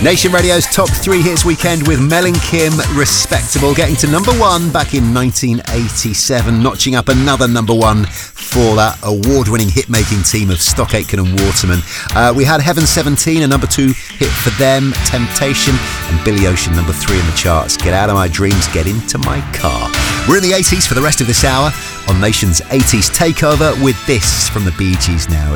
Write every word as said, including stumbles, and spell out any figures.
Nation Radio's top three hits weekend with Mel and Kim, Respectable, getting to number one back in nineteen eighty-seven, notching up another number one for that award-winning hit-making team of Stock Aitken and Waterman. Uh, we had Heaven seventeen, a number two hit for them, Temptation, and Billy Ocean, number three in the charts. Get out of my dreams, get into my car. We're in the eighties for the rest of this hour on Nation's eighties Takeover with this from the Bee Gees now.